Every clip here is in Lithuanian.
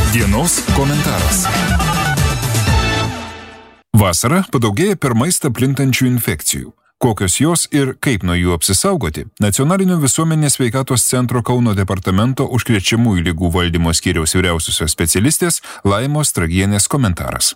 Dienos komentaras. Vasarą padaugėja per maistą plintančių infekcijų. Kokios jos ir kaip nuo jų apsisaugoti? Nacionalinio visuomenės sveikatos centro Kauno departamento užkrečiamųjų ligų valdymo skyriaus vyriausiosios specialistės Laimos Stragienės komentaras.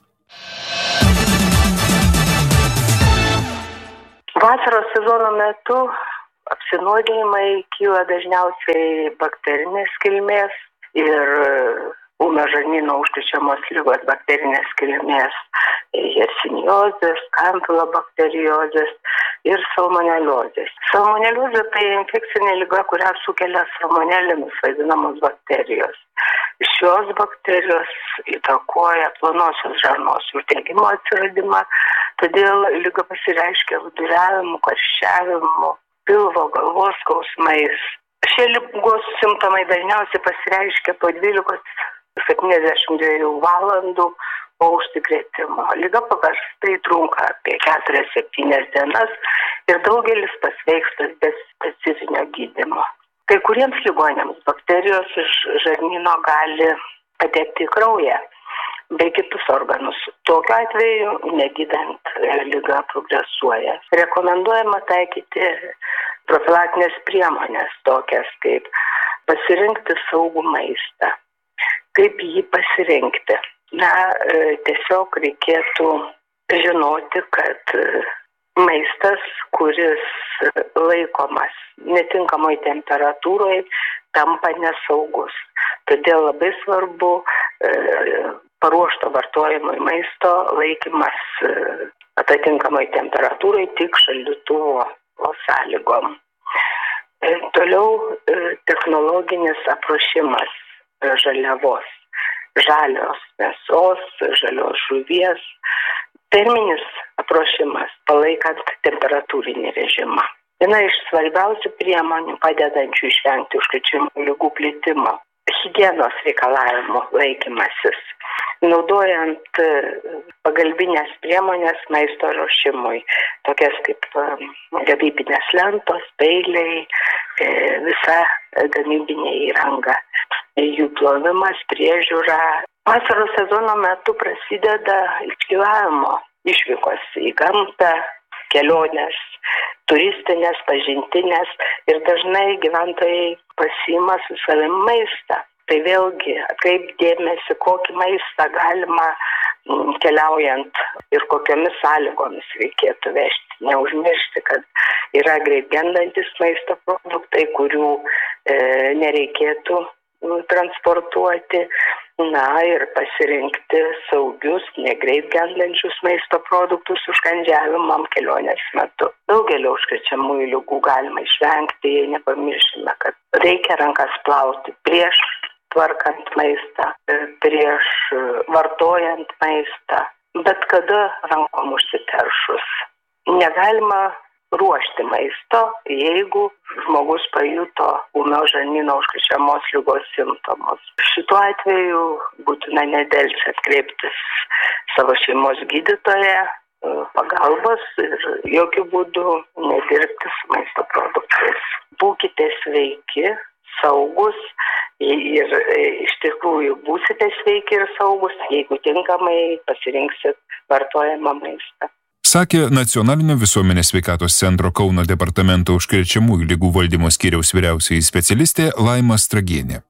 Vasaros sezono metu apsinuodijimai kyla dažniausiai bakterinės kilmės ir ūmio žarnyno užkrečiamos ligos bakterinės kilmės, jersiniozės, kampilobakteriozės ir salmoneliozės. Salmoneliozė tai infekcinė liga, kurią sukelia salmonelėmis vadinamos bakterijos. Šios bakterijos įtakoja plonosios žarnos uždegimo atsiradimą, todėl liga pasireiškia viduriavimu, karščiavimu, pilvo, galvos skausmais. Šie ligos simptomai dažniausiai pasireiškia po 12-72 valandų po užsikrėtimo. Liga paprastai trunka apie 4-7 dienas ir daugelis pasveiksta be specifinio gydymo. Kai kuriems ligoniams bakterijos iš žarnyno gali patekti į kraują bei kitus organus. Tokiu atveju, negydant, liga progresuoja. Rekomenduojama taikyti profilaktinės priemonės, tokias kaip pasirinkti saugų maistą. Kaip jį pasirinkti? Tiesiog reikėtų žinoti, kad maistas, kuris laikomas netinkamoj temperatūroje, tampa nesaugus. Todėl labai svarbu paruošto vartojimui maisto laikymas atitinkamoj temperatūroje tik šaldytuvo sąlygom. Toliau technologinis apruošimas žaliavos, žalios mėsos, žalios žuvies, terminis apruošimas palaikant temperatūrinį režimą. Viena iš svarbiausių priemonių padedančių išvengti užkrečiamų ligų plitimo - higienos reikalavimų laikymasis, naudojant pagalbinės priemonės maisto ruošimui, tokias kaip gamybinės lentos, peiliai, visa gamybinė įranga, jų plovimas, priežiūra. Vasaros sezono metu prasideda iškeliavimo išvykos į gamtą, kelionės, turistinės, pažintinės ir dažnai gyventojai pasiima su savimi maistą. Tai vėlgi atkreipti dėmesį, kokį maistą galima keliaujant ir kokiomis sąlygomis reikėtų vežti. Neužmiršti, kad yra greit gendantis maisto produktai, kurių nereikėtų transportuoti. Ir pasirinkti saugius, negreit gendančius maisto produktus užkandžiavimam kelionės metu. Daugelio užkrečiamųjų ligų galima išvengti, jei nepamiršime, kad reikia rankas plauti prieš tvarkant maistą, prieš vartojant maistą, bet kada rankom užsiteršus. Negalima ruošti maisto, jeigu žmogus pajuto ūmio žarnyno užkrečiamos ligos simptomus. Šituo atveju būtina nedelsiant kreiptis savo šeimos gydytoją pagalbos ir jokių būdų nedirbti su maisto produktais. Būkite sveiki, saugus ir iš tikrųjų būsite sveiki ir saugus, jeigu tinkamai pasirinksit vartojamą maistą. Sakė Nacionalinio visuomenės sveikatos centro Kauno departamento užkrečiamųjų ligų valdymo skyriaus vyriausioji specialistė Laima Stragienė.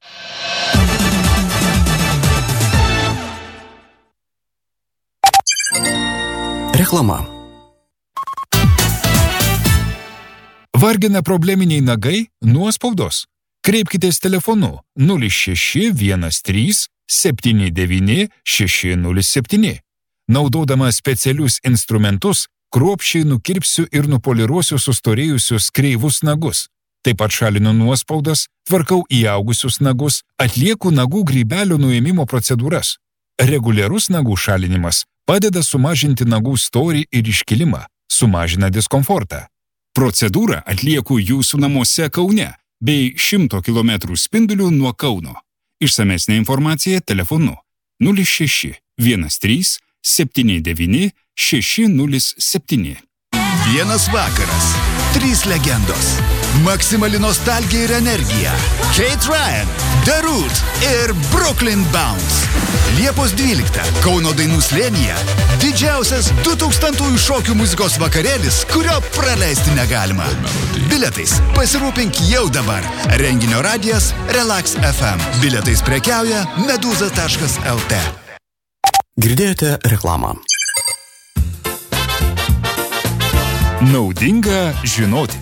Reklama. Vargina probleminiai nagai? Nuospaudos? Kreipkitės telefonu 0613 79 607. Naudodama specialius instrumentus, kruopščiai nukirpsiu ir nupoliruosiu sustorėjusius kreivus nagus. Taip pat šalinu nuospaudas, tvarkau įaugusius nagus, atlieku nagų grybelio nuėmimo procedūras. Reguliarus nagų šalinimas padeda sumažinti nagų storį ir iškilimą, sumažina diskomfortą. Procedūrą atlieku jūsų namuose Kaune bei 100 km spinduliu nuo Kauno. Išsamesnė informacija telefonu 06 13 79 607. Vienas vakaras, 3 legendos, maksimali nostalgija ir energija. Kate Ryan, The Root ir Brooklyn. Brooklyn Bounce. Liepos 12 Kauno dainų slėnyje didžiausias 2000-ųjų šokių muzikos vakarėlis, kurio praleisti negalima. Bilietais pasirūpink jau dabar. Renginio radijas Relax FM. Bilietais prekiauja meduza.lt. Girdėjote reklamą. Naudinga žinoti.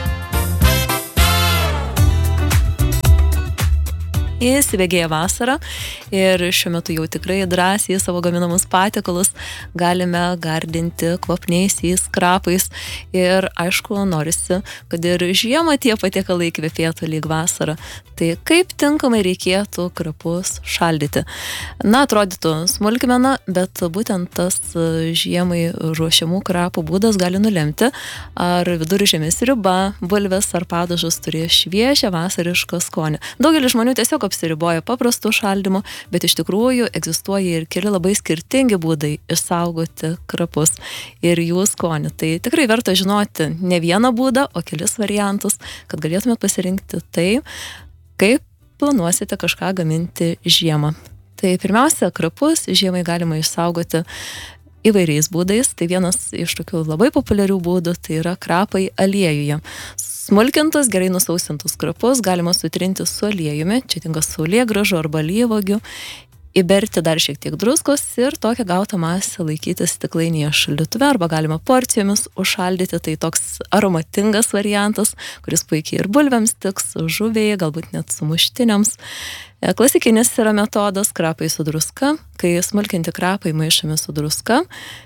Įsibėgėja vasara ir šiuo metu jau tikrai drąsiai savo gaminamus patiekalus galime gardinti kvapniaisiais krapais ir aišku norisi, kad ir žiemą tie patiekalai kvepėtų lyg vasarą. Tai kaip tinkamai reikėtų krapus šaldyti? Na, atrodytų smulkmena, bet būtent tas žiemai ruošiamų krapų būdas gali nulemti, ar viduržemės riba, bulvės ar padažas turi šviežią vasarišką skonį. Daugelis žmonių tiesiog apsiriboja paprastų šaldymu, bet iš tikrųjų egzistuoja ir keli labai skirtingi būdai išsaugoti krapus ir jų skonį. Tai tikrai verta žinoti ne vieną būdą, o kelis variantus, kad galėtumėt pasirinkti tai, kaip planuosite kažką gaminti žiemą. Tai pirmiausia, krapus žiemai galima išsaugoti įvairiais būdais. Tai vienas iš tokių labai populiarių būdų, tai yra krapai aliejuje. Smulkintus, gerai nusausintus krapus galima sutrinti su aliejumi, čia tinka saulėgrąžų arba alyvuogių, įberti dar šiek tiek druskos ir tokią gautą masę laikyti stiklainyje šaldytuve arba galima porcijomis užšaldyti, tai toks aromatingas variantas, kuris puikiai ir bulvėms tiks, žuviai, galbūt net sumuštiniams. Klasikinis yra metodas krapai su druska, kai smulkinti krapai maišomi su druska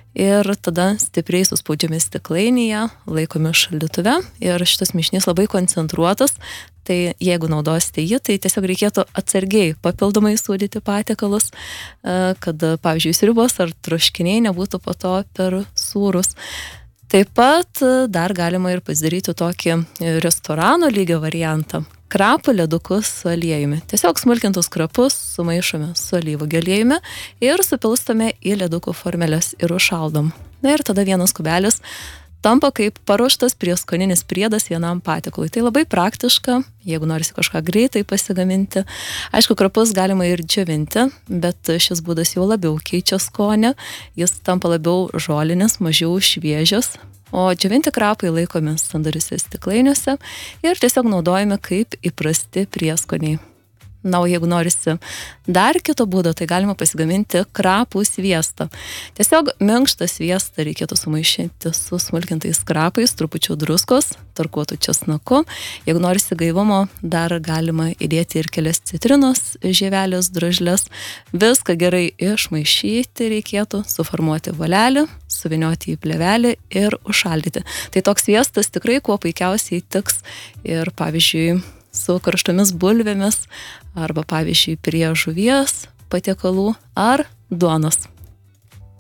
ir tada stipriai suspaudžiami stiklainyje, laikomi šaldytuve ir šitas mišinys labai koncentruotas, tai jeigu naudosite jį, tai tiesiog reikėtų atsargiai papildomai sūdyti patiekalus, kad, pavyzdžiui, sriubos ar troškiniai nebūtų po to per sūrus. Taip pat dar galima ir pasidaryti tokį restorano lygio variantą. Krapų ledukus su aliejumi. Tiesiog smulkintus krapus sumaišome su alyvuogių aliejumi ir supilstome į ledukų formeles ir užšaldom. Na ir tada vienas kubelis tampa kaip paruoštas prieskoninis priedas vienam patiekalui. Tai labai praktiška, jeigu norisi kažką greitai pasigaminti. Aišku, krapus galima ir džiovinti, bet šis būdas jau labiau keičia skonį, jis tampa labiau žolinis, mažiau šviežias. O džiovinti krapai laikomi sandariuose stiklainiuose ir tiesiog naudojami kaip įprasti prieskoniai. Na, o jeigu norisi dar kito būdo, tai galima pasigaminti krapų sviestą. Tiesiog minkštą sviestą reikėtų sumaišyti su smulkintais krapais, trupučiu druskos, tarkuotų česnaku. Jeigu norisi gaivumo, dar galima įdėti ir kelias citrinos žievelės, drožles. Viską gerai išmaišyti reikėtų, suformuoti volelį, suvinioti į plėvelį ir užšaldyti. Tai toks sviestas tikrai kuo puikiausiai tiks ir, pavyzdžiui, su karštomis bulvėmis arba, pavyzdžiui, prie žuvies patiekalų ar duonos.